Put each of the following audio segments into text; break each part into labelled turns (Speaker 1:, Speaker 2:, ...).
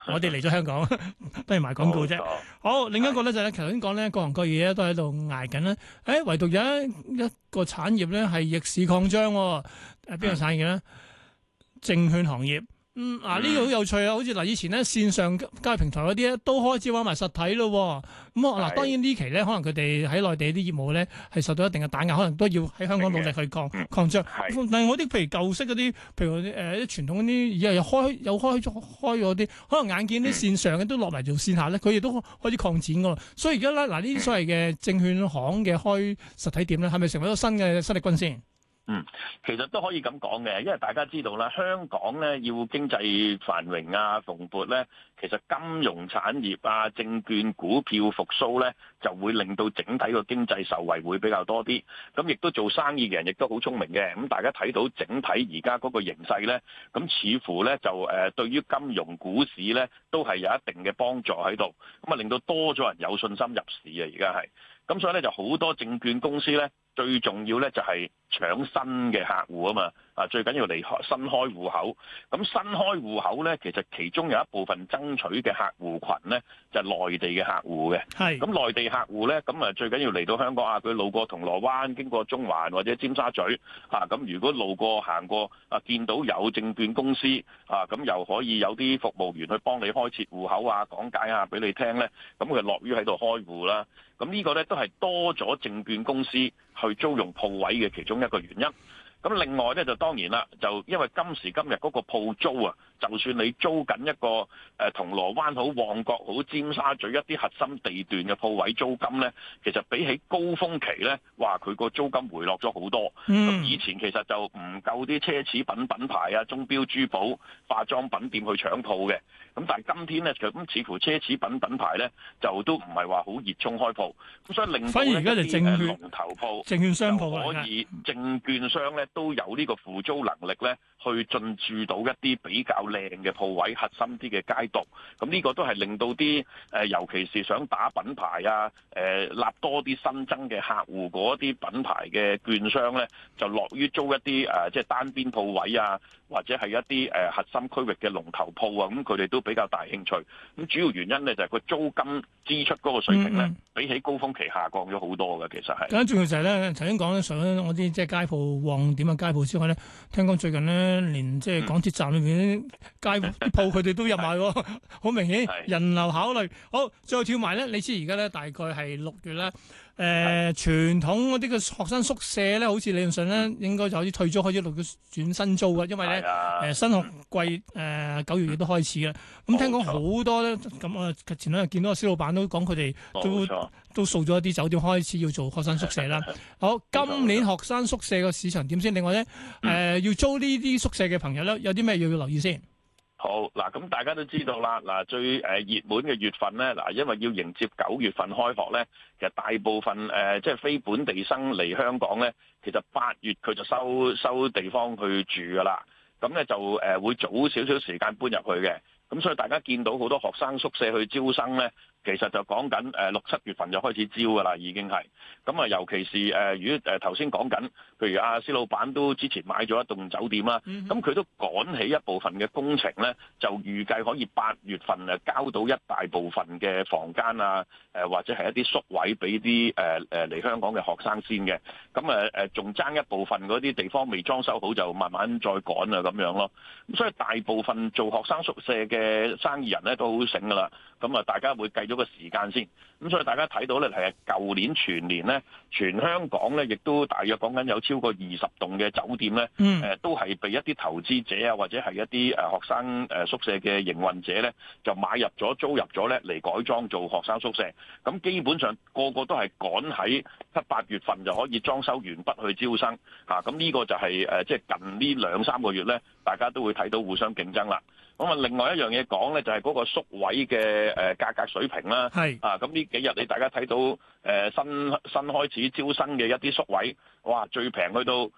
Speaker 1: 我哋嚟咗香港，都係賣廣告啫。
Speaker 2: 冇錯。
Speaker 1: 好，另一個咧
Speaker 2: 係
Speaker 1: 就係咧，頭先講咧，各行各業咧都喺度捱緊啦。唯獨有一個產業咧係逆市擴張喎。邊個產業咧？證券行業。呢個好有趣啊！好似嗱，以前咧線上交易平台嗰啲咧都開始玩埋實體咯。當然呢期咧，可能佢哋喺內地啲業務咧係受到一定嘅打壓，可能都要喺香港努力去擴張。但係我啲譬如舊式嗰啲，譬如啲傳統嗰啲，而家又開咗啲，可能眼見啲線上嘅都落埋做線下咧，佢哋都開始擴展噶。所以而家咧嗱，呢啲所謂嘅證券行嘅開實體店咧，係咪成為咗新嘅生力軍先？
Speaker 2: 其實都可以咁講嘅，因為大家知道啦，香港咧要經濟繁榮啊、蓬勃咧，其實金融產業啊、證券、股票復甦咧，就會令到整體個經濟受惠會比較多啲。咁亦都做生意嘅人亦都好聰明嘅。咁大家睇到整體而家嗰個形勢咧，咁似乎咧就對於金融股市咧都係有一定嘅幫助喺度。咁啊令到多咗人有信心入市啊！而家係。咁所以咧就好多證券公司咧，最重要咧就係搶新嘅客戶啊嘛，最緊要嚟新開戶口。咁新開戶口咧，其實其中有一部分爭取嘅客戶群咧，就係內地嘅客戶嘅。係。咁內地客戶咧，咁最緊要嚟到香港佢路過銅鑼灣，經過中環或者尖沙咀咁如果路過行過見到有證券公司咁又可以有啲服務員去幫你開設戶口講解下俾你聽咧，咁佢樂於喺度開戶啦。咁呢個咧都係多咗證券公司去租用鋪位嘅其中一個原因。咁另外咧就當然啦，就因為今時今日嗰個鋪租就算你租緊一個銅鑼灣好、旺角好、尖沙咀一啲核心地段嘅鋪位租金咧，其實比起高峰期咧，佢個租金回落咗好多。咁以前其實就唔夠啲奢侈品品牌鐘錶珠寶、化妝品店去搶鋪嘅。咁但係今天咧，咁似乎奢侈品品牌咧就都唔係話好熱衷開鋪，咁所以令到
Speaker 1: 反而而家就證券
Speaker 2: 龍頭鋪、
Speaker 1: 證券商鋪
Speaker 2: 可以證券商咧都有呢個付租能力咧，去進駐到一啲比較靚嘅鋪位、核心啲嘅街道。咁呢個都係令到啲尤其是想打品牌立多啲新增嘅客戶嗰啲品牌嘅券商咧，就樂於租一啲即係單邊鋪位或者係一啲核心區域嘅龍頭鋪咁佢哋都比較大興趣。咁主要原因咧就係個租金支出嗰個水平咧，比起高峰期下降咗好多嘅，其實係。更加重要就係咧，頭先講咧，除咗我啲即係街鋪旺點嘅街鋪之外咧，聽講最近咧，連即係港鐵站裏邊啲街啲鋪佢哋都入埋喎，好明顯人流考慮。好，最後跳埋咧，你知而家咧大概係6月咧。傳統嗰啲嘅學生宿舍咧，好似理論上咧，應該就好似退租開始陸續轉新租嘅，因為咧新學季9月亦都開始嘅。咁聽講好多咧，咁前兩日見到個小老闆都講佢哋都掃咗一啲酒店開始要做學生宿舍啦。好，今年學生宿舍個市場點先？另外咧，要租呢啲宿舍嘅朋友咧，有啲咩要留意先？ 好嗱，咁大家都知道啦，嗱最熱門嘅月份咧，嗱因為要迎接9月份開學咧，其實大部分即係非本地生嚟香港咧，其實8月佢就收地方去住噶啦，咁咧就會早少少時間搬入去嘅，咁所以大家見到好多學生宿舍去招生咧，其實就講緊6、7月份就開始招噶啦，已經係咁尤其是如果頭先講緊，譬如阿施老闆都之前買咗一棟酒店啦，咁佢都趕起一部分嘅工程咧，就預計可以8月份交到一大部分嘅房間或者係一啲宿位俾啲嚟香港嘅學生先嘅，咁仲爭一部分嗰啲地方未裝修好，就慢慢再趕咁樣咯。咁所以大部分做學生宿舍嘅生意人咧都好醒噶啦，咁大家會計咗個時間先，咁所以大家睇到咧係舊年全年咧，全香港咧亦都大約講緊有超過20棟嘅酒店咧，都係被一啲投資者或者係一啲學生宿舍嘅營運者咧，就買入咗租入咗咧嚟改裝做學生宿舍。咁基本上個個都係趕喺7、8月份就可以裝修完畢去招生咁呢個就係即係近呢2、3個月咧，大家都會睇到互相競爭啦。咁另外一樣嘢講咧，就係嗰個宿位嘅價格水平啦。咁呢幾日你大家睇到新開始招生嘅一啲宿位，哇，最平去到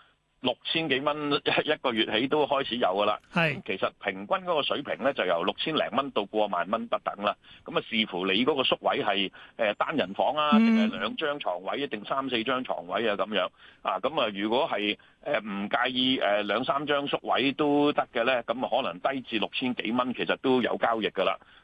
Speaker 2: 6000幾蚊一個月起都開始有噶啦。
Speaker 1: 係
Speaker 2: 其實平均嗰個水平咧就由6000零蚊到過萬蚊不等啦。咁啊視乎你嗰個宿位係單人房啊，定係2張床位，定3、4張床位啊咁樣啊。咁啊如果係唔介意2、3張宿位都得嘅咧，咁啊可能低至6000幾蚊，其實都有交易噶啦。